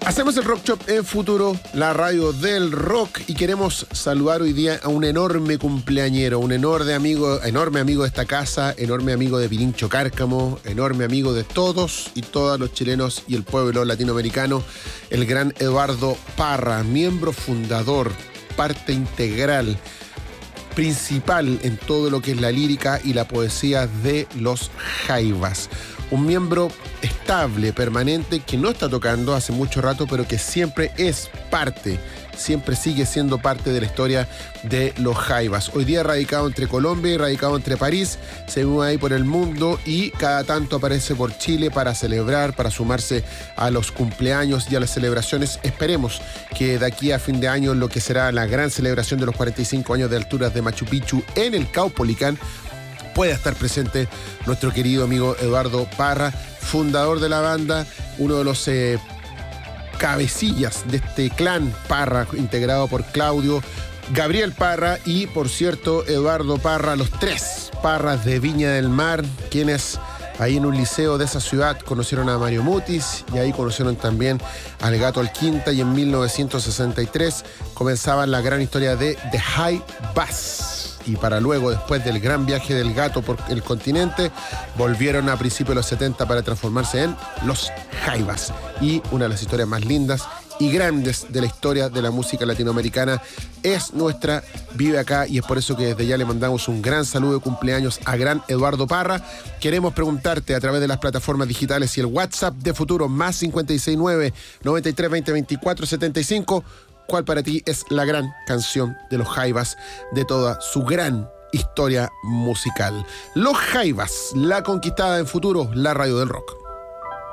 Hacemos el Rock Shop en Futuro, la radio del rock, y queremos saludar hoy día a un enorme cumpleañero, un enorme amigo de esta casa, enorme amigo de Pirincho Cárcamo, enorme amigo de todos y todas los chilenos y el pueblo latinoamericano, el gran Eduardo Parra, miembro fundador, parte integral, principal en todo lo que es la lírica y la poesía de los Jaivas. Un miembro estable, permanente, que no está tocando hace mucho rato, pero que siempre es parte, siempre sigue siendo parte de la historia de los Jaivas. Hoy día radicado entre Colombia y radicado entre París, se mueve ahí por el mundo y cada tanto aparece por Chile para celebrar, para sumarse a los cumpleaños y a las celebraciones. Esperemos que de aquí a fin de año, lo que será la gran celebración de los 45 años de alturas de Machu Picchu en el Caupolicán, pueda estar presente nuestro querido amigo Eduardo Parra, fundador de la banda, uno de los cabecillas de este clan Parra, integrado por Claudio, Gabriel Parra y, por cierto, Eduardo Parra, los tres Parras de Viña del Mar, quienes ahí en un liceo de esa ciudad conocieron a Mario Mutis y ahí conocieron también al Gato Alquinta, y en 1963 comenzaban la gran historia de The Jaivas. Y para luego, después del gran viaje del Gato por el continente, volvieron a principios de los 70 para transformarse en los Jaivas. Y una de las historias más lindas y grandes de la historia de la música latinoamericana es nuestra, vive acá, y es por eso que desde ya le mandamos un gran saludo de cumpleaños a gran Eduardo Parra. Queremos preguntarte a través de las plataformas digitales y el WhatsApp de Futuro, más 569 93 20 24 75, ¿cuál para ti es la gran canción de los Jaivas de toda su gran historia musical? Los Jaivas, la conquistada en Futuro, la radio del rock.